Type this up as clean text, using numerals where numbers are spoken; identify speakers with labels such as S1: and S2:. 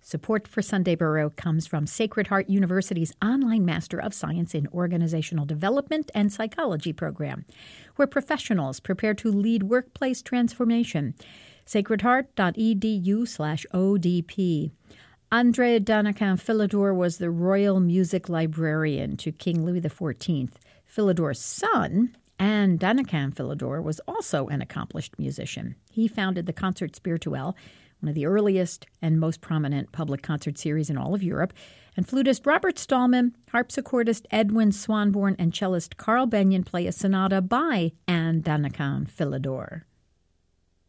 S1: Support for Sunday Bureau comes from Sacred Heart University's online Master of Science in Organizational Development and Psychology program, where professionals prepare to lead workplace transformation. sacredheart.edu/ODP. André Danican-Philidor was the royal music librarian to King Louis XIV. Philidor's son, Anne Danican-Philidor, was also an accomplished musician. He founded the Concert Spirituel, one of the earliest and most prominent public concert series in all of Europe, and flutist Robert Stallman, harpsichordist Edwin Swanborn, and cellist Carl Benyon play a sonata by Anne Danican-Philidor.